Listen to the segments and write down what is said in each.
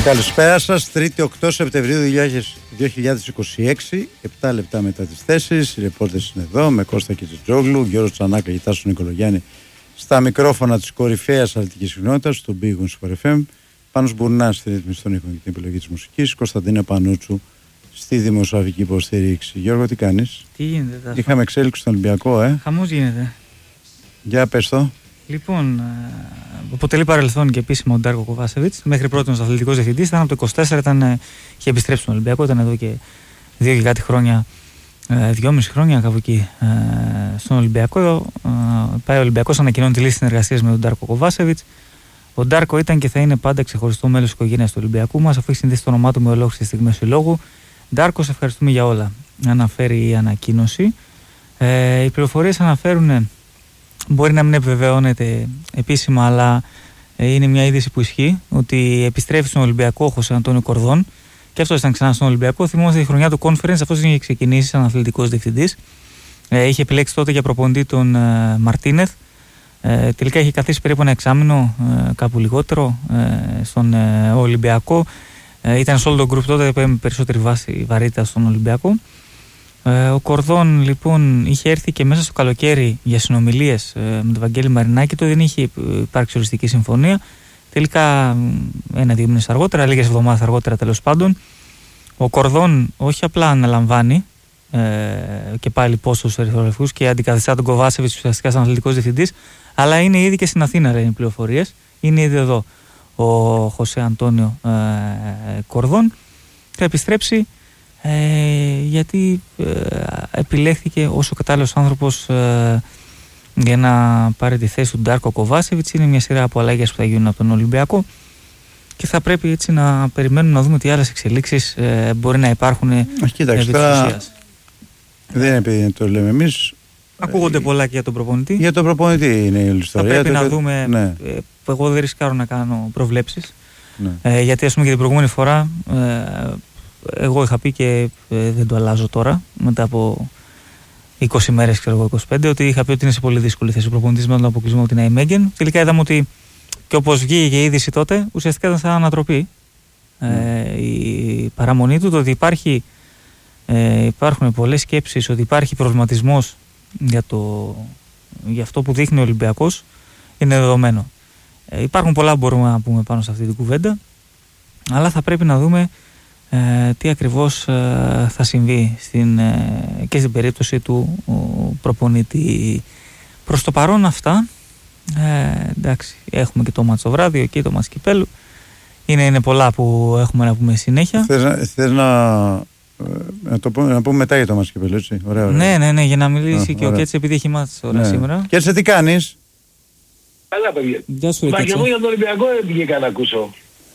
Καλησπέρα σας, 3η 8 Σεπτεμβρίου 2026, 7 λεπτά μετά τις 4. Οι ρεπόρτες είναι εδώ με Κώστα Κιτζετζόγλου, Γιώργο Τσανάκα και Τάσο Νικολογιάννη στα μικρόφωνα της κορυφαίας αθλητικής κοινότητας, του Big Wings Sport FM. Πάνος Μπουρνάς στη ρύθμιση των ήχων και την επιλογή της μουσικής, Κωνσταντίνα Πανούτσου στη δημοσιογραφική υποστήριξη. Γιώργο, τι κάνεις? Τι γίνεται, Τάσο? Είχαμε εξέλιξη στον Ολυμπιακό, Χαμός γίνεται. Για πες το. Λοιπόν, αποτελεί παρελθόν και επίσημα ο Ντάρκο Κοβάσεβιτς. Μέχρι πρώτον ως αθλητικός διευθυντής, ήταν από το 24, είχε επιστρέψει στον Ολυμπιακό, ήταν εδώ και 2 και κάτι χρόνια, 2,5 χρόνια κάπου εκεί στον Ολυμπιακό. Πάει ο Ολυμπιακός, ανακοινώνει τη λύση συνεργασίας με τον Ντάρκο Κοβάσεβιτς. Ο Ντάρκο ήταν και θα είναι πάντα ξεχωριστό μέλος της οικογένειας του Ολυμπιακού μας, αφού έχει συνδέσει το όνομά του με ολόκληρες στιγμές συλλόγου. Ντάρκο, σε ευχαριστούμε για όλα. Αναφέρει η ανακοίνωση. Οι πληροφορίες αναφέρουν. Μπορεί να μην επιβεβαιώνεται επίσημα, αλλά είναι μια είδηση που ισχύει, ότι επιστρέφει στον Ολυμπιακό ο Χωσέ Αντώνιο Κορδόν, και αυτός ήταν ξανά στον Ολυμπιακό. Θυμόμαστε τη χρονιά του conference, αυτός είχε ξεκινήσει σαν αθλητικός διευθυντής. Είχε επιλέξει τότε για προπονητή τον Μαρτίνεθ. Τελικά είχε καθίσει περίπου ένα εξάμηνο, κάπου λιγότερο, στον Ολυμπιακό. Ήταν σε όλο τον group τότε, με περισσότερη βαρύτητα στον Ολυμπιακό. Ο Κορδόν λοιπόν είχε έρθει και μέσα στο καλοκαίρι για συνομιλίες με τον Βαγγέλη Μαρινάκη. Τότε δεν είχε υπάρξει οριστική συμφωνία. Τελικά 1-2 μήνες αργότερα, λίγες εβδομάδες αργότερα τέλος πάντων, ο Κορδόν όχι απλά αναλαμβάνει και πάλι πόστο στους ερυθρολευκούς και αντικαθιστά τον Κοβάσεβιτς ουσιαστικά σαν αθλητικός διευθυντής, αλλά είναι ήδη και στην Αθήνα, λένε οι πληροφορίες. Είναι ήδη εδώ ο Χωσέ Αντώνιο Κορδόν. Θα επιστρέψει γιατί επιλέχθηκε ως ο κατάλληλος άνθρωπος για να πάρει τη θέση του Ντάρκο Κοβάσεβιτς. Είναι μια σειρά από αλλαγές που θα γίνουν από τον Ολυμπιακό και θα πρέπει έτσι να περιμένουμε να δούμε τι άλλες εξελίξεις μπορεί να υπάρχουν επί της ουσίας. Δεν είναι επειδή το λέμε εμείς. Ακούγονται πολλά και για τον προπονητή. Για τον προπονητή είναι η ιστορία. Θα πρέπει να δούμε. Ναι. Εγώ δεν ρισκάρω να κάνω προβλέψεις. Ναι. Γιατί ας πούμε και την προηγούμενη φορά εγώ είχα πει και δεν το αλλάζω τώρα, μετά από 20 μέρες, ξέρω εγώ, 25, ότι είχα πει ότι είναι σε πολύ δύσκολη θέση ο προπονητής με τον αποκλεισμό από την Αϊμέγγεν. Τελικά είδαμε ότι και όπως βγήκε η είδηση τότε, ουσιαστικά ήταν σαν ανατροπή η παραμονή του, το ότι υπάρχουν πολλές σκέψεις, ότι υπάρχει προβληματισμός για αυτό που δείχνει ο Ολυμπιακός, είναι δεδομένο. Υπάρχουν πολλά που μπορούμε να πούμε πάνω σε αυτή την κουβέντα, αλλά θα πρέπει να δούμε τι ακριβώς θα συμβεί και στην περίπτωση του προπονητή. Προς το παρόν αυτά, εντάξει, έχουμε και το μάτς το βράδυ και το μάτς κυπέλλου. Είναι πολλά που έχουμε να πούμε συνέχεια. Θες να πούμε μετά για το μάτς κυπέλλου, έτσι? Ωραία. Ναι, για να μιλήσει και ο Κέτσε, επειδή έχει μάτς ώρα σήμερα. Κέτσε, τι κάνεις? Καλά, παιδιά. Γεια σου, Μα και εγώ για τον Ολυμπιακό δεν βγήκα να ακούσω.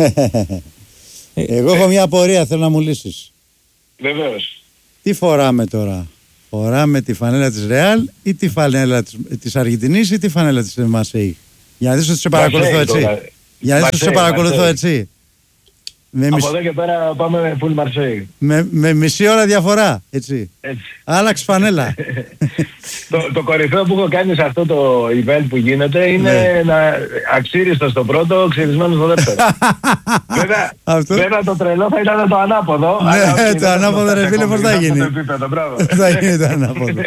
Εγώ έχω μια απορία, θέλω να μου λύσεις. Βεβαίως. Τι φοράμε τώρα? Φοράμε τη φανέλα της Ρεάλ ή τη φανέλα της Αργεντινής ή τη φανέλα της Μαρσέη? Για να δεις ότι σε παρακολουθώ έτσι. Για να δεις ότι σε παρακολουθώ έτσι. Από εδώ και πέρα πάμε με full Marseille. Με μισή ώρα διαφορά, έτσι. Άλλαξε φανέλα. Το κορυφαίο που έχω κάνει σε αυτό το event που γίνεται είναι αξίριστο στο πρώτο, ξυρισμένο στο δεύτερο. Βέβαια το τρελό θα ήταν το ανάποδο. Ναι, το ανάποδο, ρε φίλε, πώς θα γίνει? Θα γίνει το ανάποδο.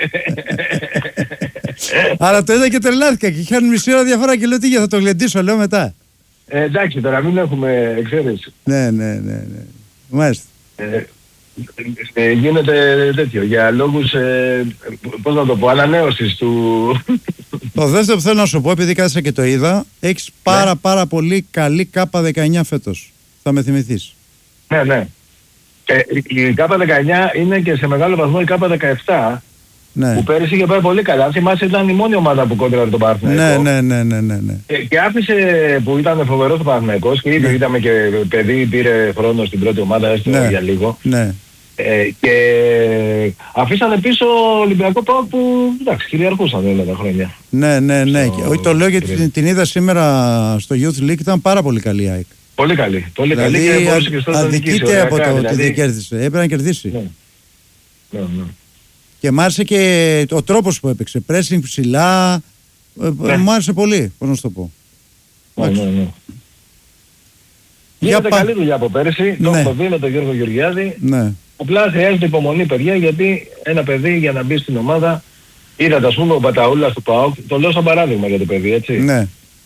Αλλά το είδα και τρελάθηκα και είχαν μισή ώρα διαφορά και λέω τι, θα το γλεντήσω, λέω μετά. Εντάξει, τώρα μην έχουμε εξαίρεση. Ναι. Μάλιστα. Γίνεται τέτοιο, για λόγους, πώς να το πω, ανανέωσης του... Το δεύτερο που θέλω να σου πω, επειδή κάθισα και το είδα, έχεις πάρα πολύ καλή K19 φέτος. Θα με θυμηθείς. Ναι. Η K19 είναι και σε μεγάλο βαθμό η K17. Ναι. Που πέρυσι είχε πάει πολύ καλά. Θυμάσαι, ήταν η μόνη ομάδα που κόντραρε τον Παναθηναϊκό. Ναι. Και άφησε, που ήταν φοβερός ο Παναθηναϊκός και ήδη είδαμε και παιδί, πήρε χρόνο στην πρώτη ομάδα, έστω για λίγο. Ναι. Και αφήσανε πίσω Ολυμπιακό ΠΑΟΚ που εντάξει, κυριαρχούσαν όλα τα χρόνια. Ναι. Όχι, το λέω γιατί την είδα σήμερα στο Youth League, ήταν πάρα πολύ καλή η ΑΕΚ. Πολύ καλή. Δηλαδή, και μπορούσε και στο αδικείται από το ότι δεν κέρδισε. Έπρεπε να κερδίσει. Ναι. Και μ' άρεσε και ο τρόπος που έπαιξε. Pressing ψηλά. Μ' άρεσε πολύ, πώς να σου το πω. Ναι. Γίνεται καλή δουλειά από πέρυσι, το έχουμε δει με τον Γιώργο Γεωργιάδη. Ναι. Απλά χρειάζεται υπομονή, παιδιά, γιατί ένα παιδί για να μπει στην ομάδα, είδατε ας πούμε ο Μπαταούλας του ΠΑΟΚ, το λέω σαν παράδειγμα για το παιδί, έτσι. Ναι.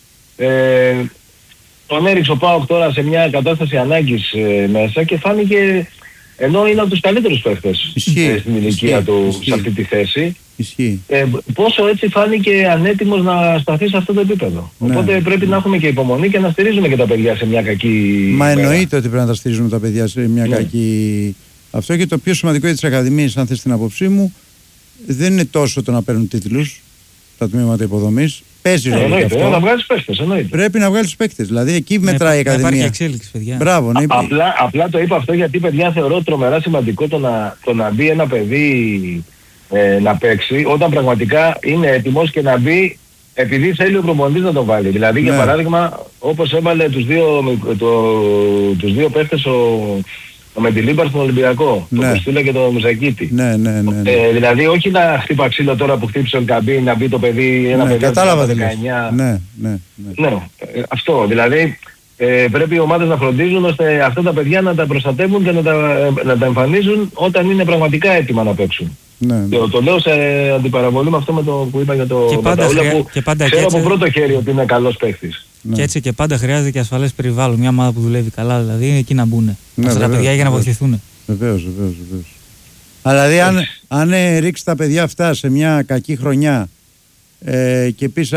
Τον έριξε ο ΠΑΟΚ τώρα σε μια κατάσταση ανάγκης μέσα και φάνηκε, ενώ είναι από τους καλύτερους παίχτες στην ηλικία του σε αυτή τη θέση. Πόσο έτσι φάνηκε ανέτοιμος να σταθεί σε αυτό το επίπεδο. Ναι. Οπότε πρέπει να έχουμε και υπομονή και να στηρίζουμε και τα παιδιά σε μια κακή... Μα εννοείται ότι πρέπει να τα στηρίζουμε τα παιδιά σε μια κακή... Αυτό και το πιο σημαντικό για τις ακαδημίες, αν θες την άποψή μου, δεν είναι τόσο το να παίρνουν τίτλους τα τμήματα υποδομής. Παίζει ρόλο αυτό. Να βγάλεις παίκτες, εννοείται. Πρέπει να βγάλεις παίκτες. Δηλαδή εκεί μετράει η ακαδημία. Υπάρχει εξέλιξη, παιδιά. Μπράβο, ναι. Απλά το είπα αυτό γιατί, παιδιά, θεωρώ τρομερά σημαντικό το να μπει ένα παιδί να παίξει όταν πραγματικά είναι έτοιμος και να μπει επειδή θέλει ο προπονητής να τον βάλει. Δηλαδή, για παράδειγμα, όπως έβαλε τους δύο παίχτες ο Μεντιλίμπαρ στον Ολυμπιακό, τον Κωστούλα και τον Μουζακίτη. Δηλαδή, όχι να χτύπα ξύλο τώρα που χτύπησε ο Καμπή, να μπει το παιδί, ένα παιδί κατάλαβα, 19. Ναι, αυτό. Δηλαδή, πρέπει οι ομάδες να φροντίζουν ώστε αυτά τα παιδιά να τα προστατεύουν και να τα εμφανίζουν όταν είναι πραγματικά έτοιμα να παίξουν. Το λέω σε αντιπαραβολή με αυτό με το που είπα για το Μπαταούλα, που ξέρω από πρώτο χέρι ότι είναι καλός παίκτης. Και έτσι και πάντα χρειάζεται και ασφαλές περιβάλλον. Μια ομάδα που δουλεύει καλά, δηλαδή εκεί να μπουν. Αυτά τα παιδιά για να βοηθηθούν. Βεβαίως. Αλλά δηλαδή αν ρίξει τα παιδιά αυτά σε μια κακή χρονιά και πεις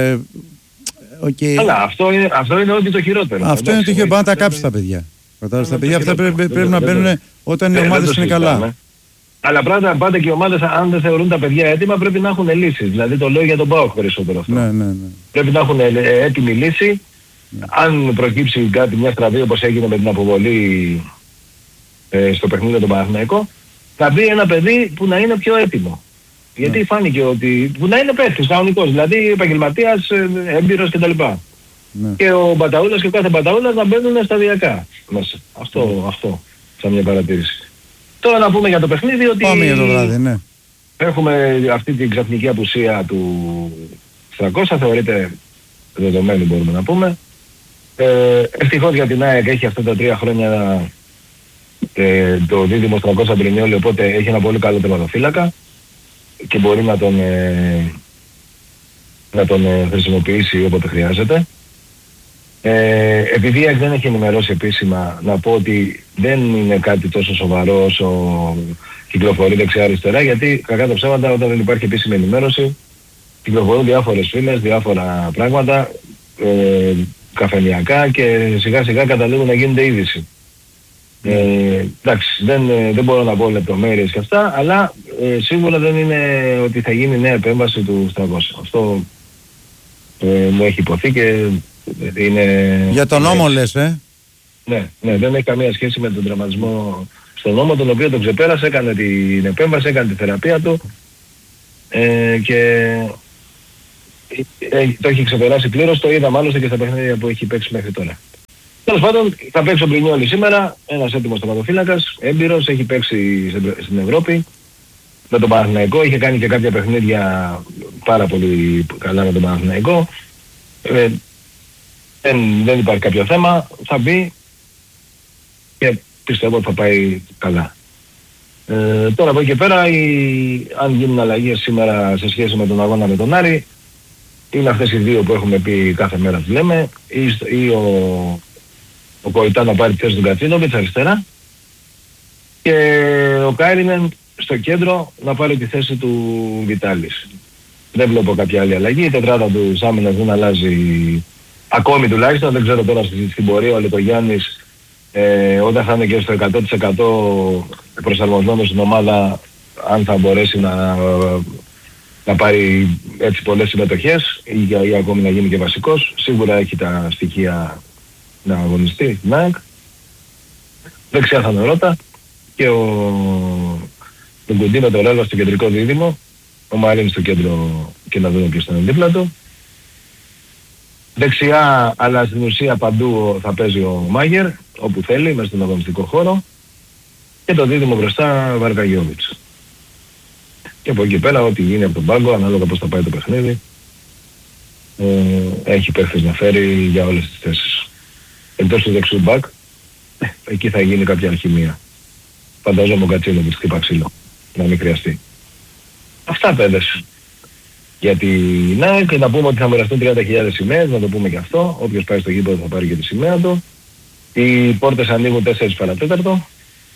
αλλά αυτό είναι ό,τι το χειρότερο. Αυτό είναι το χειρότερο. Πάνω να τα κάψει τα παιδιά. Τα παιδιά αυτά πρέπει να μπαίνουν όταν οι ομάδες είναι καλά. Αλλά πάντα και οι ομάδες, αν δεν θεωρούν τα παιδιά έτοιμα, πρέπει να έχουν λύσεις. Δηλαδή το λέω για τον ΠΑΟΚ περισσότερο αυτό. Ναι. Πρέπει να έχουν έτοιμη λύση. Αν προκύψει κάτι, μια στραβή όπως έγινε με την αποβολή στο παιχνίδι με τον Παναθηναϊκό, θα μπει ένα παιδί που να είναι πιο έτοιμο. Γιατί φάνηκε ότι που να είναι παίκτης κανονικός, δηλαδή επαγγελματίας, έμπειρος κτλ. Και ο Μπαταούλας και ο κάθε Μπαταούλας να μπαίνουν σταδιακά μέσα. Αυτό σαν μια παρατήρηση. Τώρα να πούμε για το παιχνίδι ότι πάμε για το βράδυ, ναι. Έχουμε αυτή την ξαφνική απουσία του 300, θεωρείται δεδομένη μπορούμε να πούμε. Ευτυχώς για την ΑΕΚ έχει αυτά τα 3 χρόνια το δίδυμο 300 Μπρινιόλι, οπότε έχει ένα πολύ καλό τερματοφύλακα και μπορεί να τον χρησιμοποιήσει όποτε χρειάζεται. Επειδή η ΑΕΚ δεν έχει ενημερώσει επίσημα, να πω ότι δεν είναι κάτι τόσο σοβαρό όσο κυκλοφορεί δεξιά-αριστερά, γιατί κακά τα ψέματα όταν δεν υπάρχει επίσημη ενημέρωση κυκλοφορούν διάφορες φήμες, διάφορα πράγματα καφενειακά και σιγά σιγά καταλήγουν να γίνεται είδηση. Εντάξει, δεν μπορώ να πω λεπτομέρειες και αυτά, αλλά σίγουρα δεν είναι ότι θα γίνει νέα επέμβαση του 300. Αυτό μου έχει υποθεί και είναι... Για τον νόμο λες, Ναι, δεν έχει καμία σχέση με τον τραυματισμό στον νόμο, τον οποίο τον ξεπέρασε, έκανε την επέμβαση, έκανε τη θεραπεία του και το έχει ξεπεράσει πλήρως, το είδα μάλιστα και στα παιχνίδια που έχει παίξει μέχρι τώρα. Τέλος πάντων, θα παίξει ο Μπρινιόλι σήμερα, ένας έτοιμος τερματοφύλακας, έμπειρος, έχει παίξει στην Ευρώπη. Με τον Παναθηναϊκό, είχε κάνει και κάποια παιχνίδια πάρα πολύ καλά με τον Παναθηναϊκό. Δεν υπάρχει κάποιο θέμα, θα μπει και πιστεύω ότι θα πάει καλά. Τώρα από εκεί και πέρα, αν γίνουν αλλαγές σήμερα σε σχέση με τον αγώνα με τον Άρη, είναι αυτές οι δύο που έχουμε πει κάθε μέρα που λέμε, ή ο Κοϊτά να πάρει θέση του Κατσίνοβιτς αριστερά και ο Κάιρινεν στο κέντρο να πάρει τη θέση του Βιτάλης. Δεν βλέπω κάποια άλλη αλλαγή, η τετράδα του άμυνας δεν αλλάζει ακόμη τουλάχιστον, δεν ξέρω τώρα στην πορεία ο Λετογιάννης όταν θα είναι και στο 100% προσαρμοσμένος στην ομάδα, αν θα μπορέσει να πάρει έτσι πολλές συμμετοχές ή ακόμη να γίνει και βασικός. Σίγουρα έχει τα στοιχεία να αγωνιστεί στην ΑΕΚ. Δεξιά θα είναι Ρώτα και τον Κουντί με το Ρέλβα στο κεντρικό δίδυμο, ο Μαρίνης στο κέντρο και να δούμε ποιος θα είναι δίπλα του. Δεξιά, αλλά στην ουσία παντού θα παίζει ο Μάγερ, όπου θέλει, μέσα στον αγωνιστικό χώρο. Και το δίδυμο μπροστά Βαρκαγιόβιτς. Και από εκεί πέρα ό,τι γίνει από τον πάγκο, ανάλογα πώς θα πάει το παιχνίδι, έχει παίχτες να φέρει για όλες τις θέσεις. εντός του δεξιού μπακ, εκεί θα γίνει κάποια αλχημία. Φαντάζομαι ο Γκατσίνοβιτς χτύπα ξύλο, να μην χρειαστεί. Αυτά παιδες. Γιατί και να πούμε ότι θα μοιραστούν 30.000 σημαίες, να το πούμε και αυτό. Όποιος πάει στο γήπεδο θα πάρει και τη σημαία του. Οι πόρτες ανοίγουν 4 παρατέταρτο.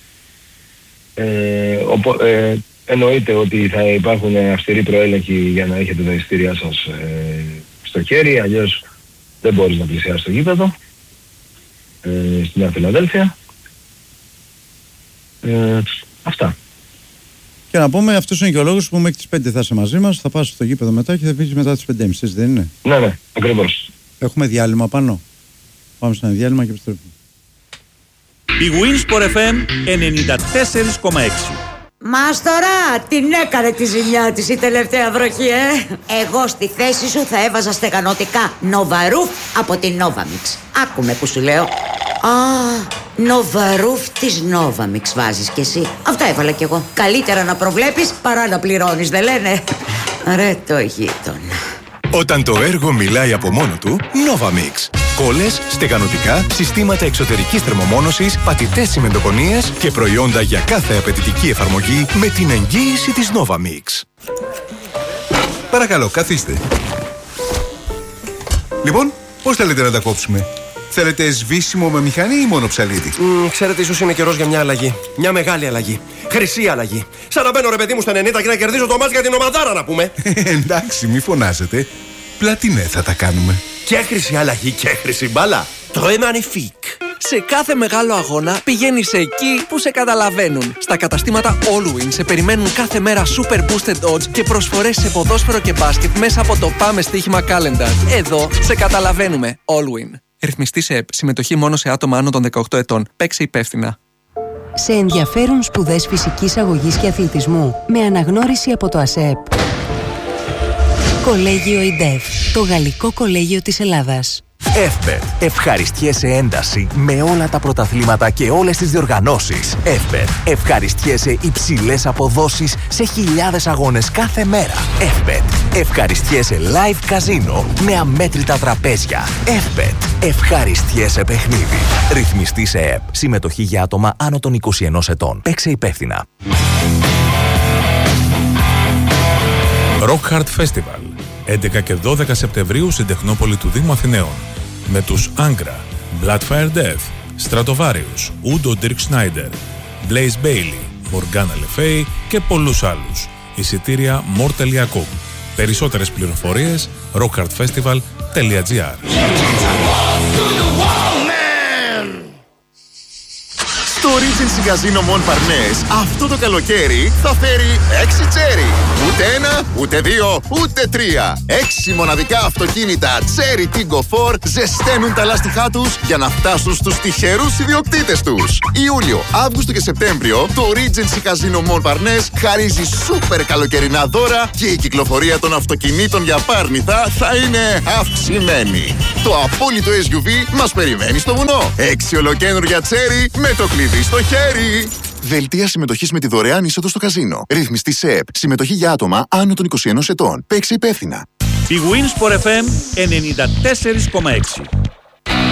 Εννοείται ότι θα υπάρχουν αυστηροί προέλεγχοι για να έχετε τα εισιτήριά σας στο χέρι, αλλιώς δεν μπορείς να πλησιάσεις το γήπεδο στη Νέα Φιλαδέλφια. Αυτά. Και να πούμε, αυτός είναι και ο λόγος που μέχρι τις 5 θα είσαι μαζί μας, θα πας στο γήπεδο μετά και θα βγεις μετά τις 5.30, δεν είναι? Ναι, ακριβώς. Έχουμε διάλειμμα πάνω. Πάμε σε ένα διάλειμμα και επιστρέφουμε. Η Winsport FM 94,6. Μάστορα, την έκανε τη ζημιά της η τελευταία βροχή, Εγώ στη θέση σου θα έβαζα στεγανωτικά Novaroof από την Novamix. Άκουμε που σου λέω. Novaroof της Novamix βάζεις κι εσύ. Αυτά έβαλα κι εγώ. Καλύτερα να προβλέπεις παρά να πληρώνεις, δεν λένε? Ρε το γείτονα. Όταν το έργο μιλάει από μόνο του, Novamix. Κόλλες, στεγανωτικά, συστήματα εξωτερικής θερμομόνωσης, πατητές τσιμεντοκονίες και προϊόντα για κάθε απαιτητική εφαρμογή με την εγγύηση της Novamix. Παρακαλώ, καθίστε. Λοιπόν, πώς θέλετε να τα κόψουμε? Θέλετε σβήσιμο με μηχανή ή μόνο ψαλίδι? Ξέρετε, ίσως είναι καιρός για μια αλλαγή. Μια μεγάλη αλλαγή. Χρυσή αλλαγή. Σαν να μπαίνω, ρε παιδί μου, στα 90 και να κερδίζω το μάτς για την ομαδάρα, να πούμε. Εντάξει, μη φωνάζετε. Πλατινέ θα τα κάνουμε. Και χρυσή αλλαγή και χρυσή μπάλα. Το Magnifique. Σε κάθε μεγάλο αγώνα πηγαίνεις εκεί που σε καταλαβαίνουν. Στα καταστήματα Allwin σε περιμένουν κάθε μέρα super boosted odds και προσφορές σε ποδόσφαιρο και μπάσκετ μέσα από το Πάμε Στοίχημα Calendar. Εδώ σε καταλαβαίνουμε. Allwin. Ρυθμιστή σε ΕΠ. Συμμετοχή μόνο σε άτομα άνω των 18 ετών. Παίξε υπεύθυνα. Σε ενδιαφέρουν σπουδές φυσικής αγωγής και αθλητισμού με αναγνώριση από το ΑΣΕΠ. Κολέγιο ΙΝΤΕΦ, το Γαλλικό Κολέγιο της Ελλάδας. Εύπετ. Ευχαριστιέσαι ένταση με όλα τα πρωταθλήματα και όλες τις διοργανώσεις. Εύπετ. Ευχαριστιέσαι υψηλές αποδόσεις σε χιλιάδες αγώνες κάθε μέρα. Εύπετ. Ευχαριστιέσαι live καζίνο με αμέτρητα τραπέζια. Εύπετ. Ευχαριστιέσαι παιχνίδι. Ρυθμιστή σε ΕΠ. Συμμετοχή για άτομα άνω των 21 ετών. Παίξε υπεύθυνα. Rock Hard Festival 11 και 12 Σεπτεμβρίου στην Τεχνόπολη του Δήμου Αθηναίων με τους Angra, Bloodfire Death, Stratovarius, Udo Dirk Schneider, Blaze Bailey, Morgana Le Fay και πολλούς άλλους. Εισιτήρια More.com. Περισσότερες πληροφορίες rockhardfestival.gr. Το Regency Casino Mon Parnes αυτό το καλοκαίρι θα φέρει 6 τσέρι. Ούτε ένα, ούτε δύο, ούτε τρία. 6 μοναδικά αυτοκίνητα Cherry Tiggo 4 ζεσταίνουν τα λάστιχά τους για να φτάσουν στους τυχερούς ιδιοκτήτες τους. Ιούλιο, Αύγουστο και Σεπτέμβριο το Regency Casino Mon Parnes χαρίζει σούπερ καλοκαιρινά δώρα και η κυκλοφορία των αυτοκινήτων για πάρνηθα θα είναι αυξημένη. Το απόλυτο SUV μας περιμένει στο βουνό. 6 ολοκαίνουργια Cherry με το κλειδί στο χέρι. Δελτία συμμετοχής με τη δωρεάν είσοδο στο καζίνο. Ρύθμιστη σε ΕΠ. Συμμετοχή για άτομα άνω των 21 ετών. Παίξε υπεύθυνα. Η Winsport FM 94,6.